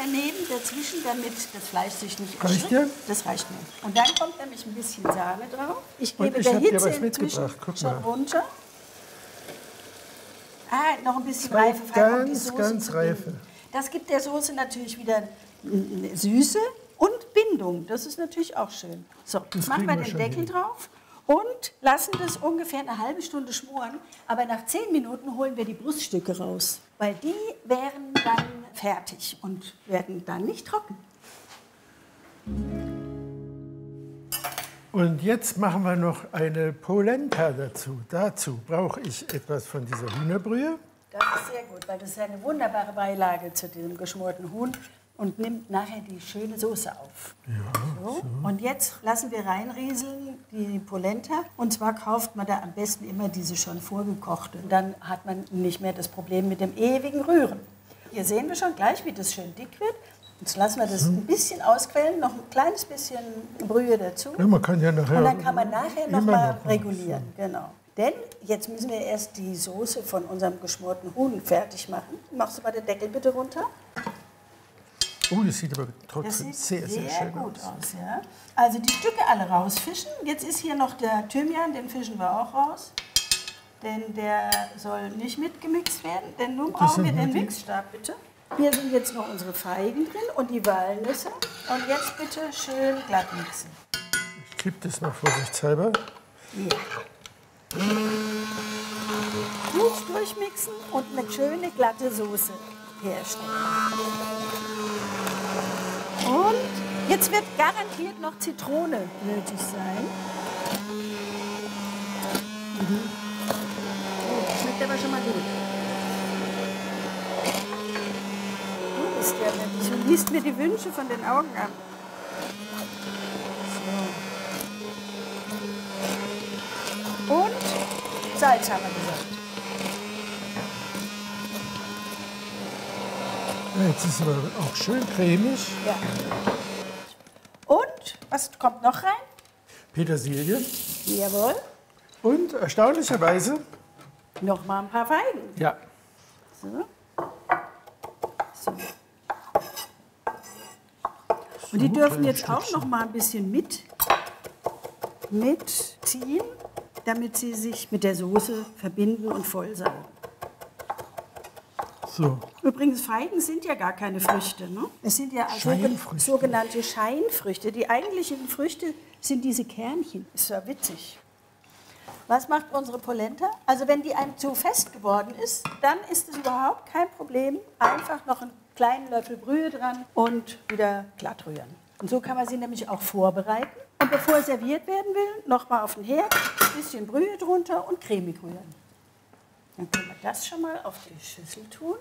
daneben, dazwischen, damit das Fleisch sich nicht Reicht dir? Das reicht mir. Und dann kommt nämlich ein bisschen Sahne drauf. Ich gebe ich der hab dir Hitze was inzwischen mitgebracht. Guck schon mal. runter. Noch ein bisschen Reife, um die Soße ganz zu reife. binden. Das gibt der Soße natürlich wieder eine Süße und Bindung. Das ist natürlich auch schön. So, jetzt machen wir den Deckel drauf und lassen das ungefähr eine halbe Stunde schmoren. Aber nach 10 Minuten holen wir die Bruststücke raus, weil die wären dann fertig und werden dann nicht trocken. Und jetzt machen wir noch eine Polenta dazu. Dazu brauche ich etwas von dieser Hühnerbrühe. Das ist sehr gut, weil das ist eine wunderbare Beilage zu diesem geschmorten Huhn und nimmt nachher die schöne Soße auf. Ja, so. Und jetzt lassen wir reinrieseln die Polenta. Und zwar kauft man da am besten immer diese schon vorgekochte. Dann hat man nicht mehr das Problem mit dem ewigen Rühren. Hier sehen wir schon gleich, wie das schön dick wird. Jetzt lassen wir das ein bisschen ausquellen, noch ein kleines bisschen Brühe dazu. Ja, man kann ja nachher und dann kann man nachher noch immer mal noch regulieren. Genau. Denn jetzt müssen wir erst die Soße von unserem geschmorten Huhn fertig machen. Machst du mal den Deckel bitte runter? Oh, das sieht aber Das trotzdem sieht sehr schön gut aus. aus. Ja? Also die Stücke alle rausfischen. Jetzt ist hier noch der Thymian, den fischen wir auch raus. Denn der soll nicht mitgemixt werden. Denn nun brauchen wir den Mixstab, bitte. Hier sind jetzt noch unsere Feigen drin und die Walnüsse. Und jetzt bitte schön glatt mixen. Ich kippe das mal vorsichtshalber. Ja. Gut durchmixen und eine schöne glatte Soße herstellen. Und jetzt wird garantiert noch Zitrone nötig sein. Oh, schmeckt aber schon mal gut. Du bist ja nämlich, du liest mir die Wünsche von den Augen ab. So. Und Salz haben wir gesagt. Ja, jetzt ist es aber auch schön cremig. Ja. Und was kommt noch rein? Petersilie. Jawohl. Und erstaunlicherweise, Noch mal ein paar Feigen. ja, So. So. Und die dürfen jetzt auch noch mal ein bisschen mitziehen, damit sie sich mit der Soße verbinden und voll saugen. so. Übrigens, Feigen sind ja gar keine Früchte. Ne? Es sind ja Scheinfrüchte. sogenannte Scheinfrüchte. Die eigentlichen Früchte sind diese Kernchen. Ist ja witzig. Was macht unsere Polenta? Also wenn die einem zu fest geworden ist, dann ist es überhaupt kein Problem. Einfach noch einen kleinen Löffel Brühe dran und wieder glatt rühren. Und so kann man sie nämlich auch vorbereiten. Und bevor serviert werden will, noch mal auf den Herd, ein bisschen Brühe drunter und cremig rühren. Dann können wir das schon mal auf die Schüssel tun.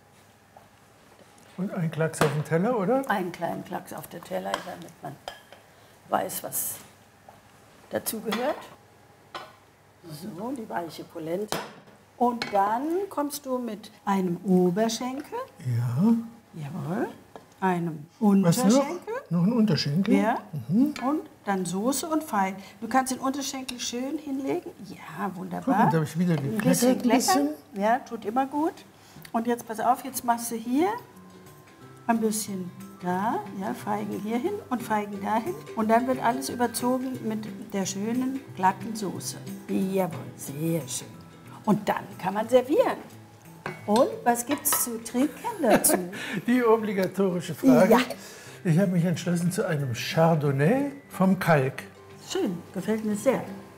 Und ein Klacks auf den Teller, oder? Einen kleinen Klacks auf der Teller, damit man weiß, was dazu gehört. So, die weiche Polenta. Und dann kommst du mit einem Oberschenkel. Ja. Jawohl. Einem Was noch? Unterschenkel. Noch ein Unterschenkel? Ja. Und dann Soße und Feigen. Du kannst den Unterschenkel schön hinlegen. Ja, wunderbar. Guck mal, da habe ich wieder ein bisschen gekleckert. Ein bisschen. Ja, tut immer gut. Und jetzt pass auf, jetzt machst du hier ein bisschen da, ja, Feigen hier hin und Feigen dahin. Und dann wird alles überzogen mit der schönen, glatten Soße. Jawohl, sehr schön. Und dann kann man servieren. Und was gibt's zu trinken dazu? Die obligatorische Frage. Ja. Ich habe mich entschlossen zu einem Chardonnay vom Kalk. Schön, gefällt mir sehr.